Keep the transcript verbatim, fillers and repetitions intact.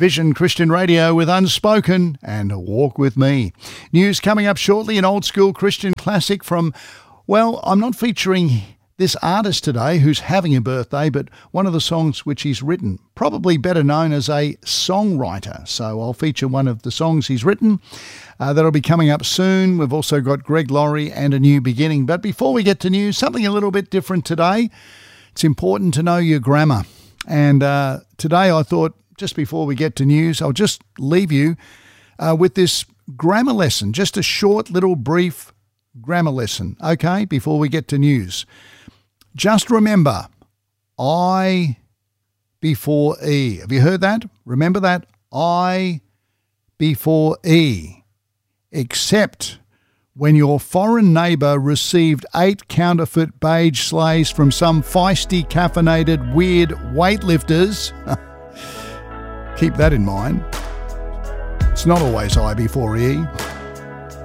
Vision Christian Radio with Unspoken and Walk With Me. News coming up shortly, an old school Christian classic from, well, I'm not featuring this artist today who's having a birthday, but one of the songs which he's written, probably better known as a songwriter. So I'll feature one of the songs he's written. Uh, that'll be coming up soon. We've also got Greg Laurie and A New Beginning. But before we get to news, something a little bit different today. It's important to know your grammar. And uh, today I thought, just before we get to news, I'll just leave you uh, with this grammar lesson, just a short little brief grammar lesson, okay, before we get to news. Just remember, I before E. Have you heard that? Remember that? I before E. Except when your foreign neighbour received eight counterfeit beige sleighs from some feisty, caffeinated, weird weightlifters. Keep that in mind. It's not always I before E.